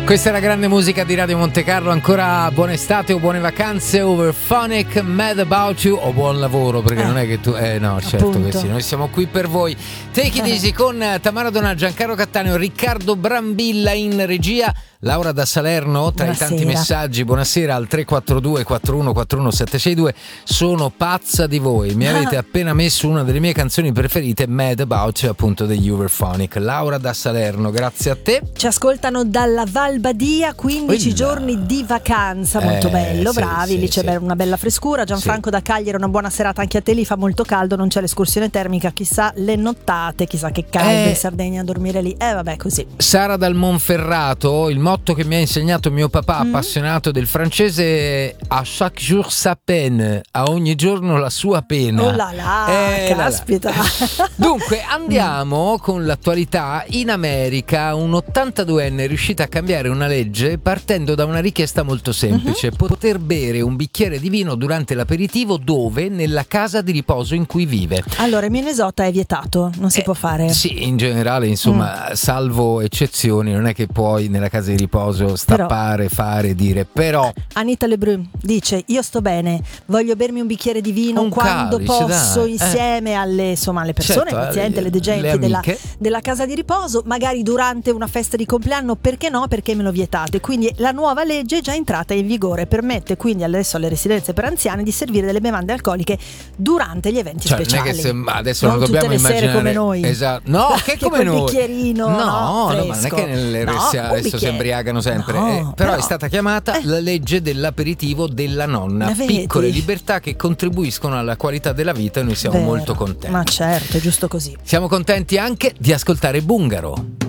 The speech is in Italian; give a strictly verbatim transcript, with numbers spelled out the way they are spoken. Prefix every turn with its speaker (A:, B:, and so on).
A: Questa è la grande musica di Radio Monte Carlo. Ancora buona estate o buone vacanze. Overphonic, Mad About You, o buon lavoro, perché eh. non è che tu eh no certo Appunto. Che sì, noi siamo qui per voi. Take it easy con Tamara Donà, Giancarlo Cattaneo, Riccardo Brambilla in regia, Laura da Salerno tra Buonasera. I tanti messaggi. Buonasera al tre quattro due quattro uno quattro uno sette sei due. Sono pazza di voi, mi avete appena messo una delle mie canzoni preferite, Mad About You, appunto degli Overphonic. Laura da Salerno, grazie a te.
B: Ci ascoltano dalla Val Badia, quindici Quella. giorni di vacanza, molto eh, bello, sì, bravi, sì, lì c'è sì. una bella frescura. Gianfranco sì. da Cagliari, una buona serata anche a te, lì fa molto caldo, non c'è l'escursione termica, chissà le nottate, chissà che caldo eh. in Sardegna a dormire lì, eh vabbè così.
A: Sara dal Monferrato, il motto che mi ha insegnato mio papà, mm. appassionato del francese, a chaque jour sa peine, a ogni giorno la sua pena.
B: Oh là là, eh, caspita.
A: Là là. Dunque andiamo mm. con l'attualità. In America un ottantaduenne è riuscita a cambiare una legge partendo da una richiesta molto semplice: uh-huh. poter bere un bicchiere di vino durante l'aperitivo dove? Nella casa di riposo in cui vive.
B: Allora in Minnesota è vietato, non si
A: eh,
B: può fare.
A: Sì, in generale insomma, mm. salvo eccezioni, non è che puoi nella casa di riposo stappare, però, fare, dire. Però
B: Anita Lebrun dice: io sto bene, voglio bermi un bicchiere di vino
A: un
B: quando
A: calice,
B: posso
A: dai.
B: insieme eh. alle, insomma, alle persone,
A: certo,
B: alle pazienti, alle degenti della, della casa di riposo, magari durante una festa di compleanno, perché no? Perché me lo vietate. Quindi la nuova legge è già entrata in vigore, permette quindi adesso alle residenze per anziani di servire delle bevande alcoliche durante gli eventi
A: cioè,
B: speciali.
A: Non è che se, adesso non,
B: non
A: dobbiamo
B: tutte le
A: immaginare
B: sere come noi.
A: Esatto. No, che come noi.
B: Bicchierino,
A: no,
B: no,
A: no, ma non è che nelle
B: no,
A: R S A adesso si imbriagano sempre.
B: No,
A: eh, però, però è stata chiamata eh. la legge dell'aperitivo della nonna. Piccole libertà che contribuiscono alla qualità della vita e noi siamo
B: Vero.
A: molto contenti.
B: Ma certo, è giusto così.
A: Siamo contenti anche di ascoltare Bungaro.